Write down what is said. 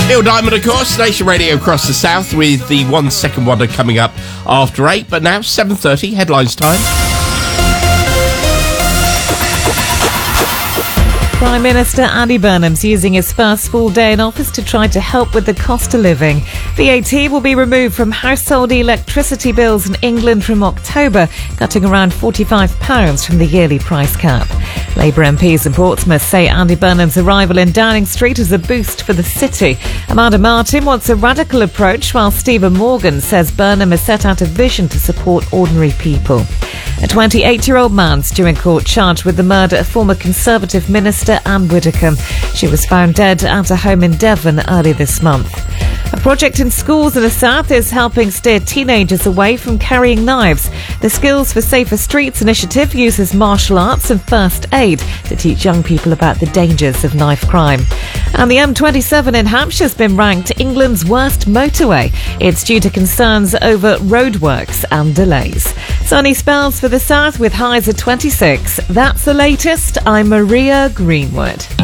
Neil Diamond, of course, Nation Radio across the south with the 1 Second Wonder coming up after 8. But now, 7:30, headlines time. Prime Minister Andy Burnham's using his first full day in office to try to help with the cost of living. VAT will be removed from household electricity bills in England from October, cutting around £45 from the yearly price cap. Labour MPs in Portsmouth say Andy Burnham's arrival in Downing Street is a boost for the city. Amanda Martin wants a radical approach, while Stephen Morgan says Burnham has set out a vision to support ordinary people. A 28-year-old man due in court charged with the murder of former Conservative Minister Anne Widdecombe. She was found dead at a home in Devon early this month. A project in schools in the south is helping steer teenagers away from carrying knives. The Skills for Safer Streets initiative uses martial arts and first aid to teach young people about the dangers of knife crime. And the M27 in Hampshire has been ranked England's worst motorway. It's due to concerns over roadworks and delays. Sunny spells for the south with highs of 26. That's the latest. I'm Maria Greenwood.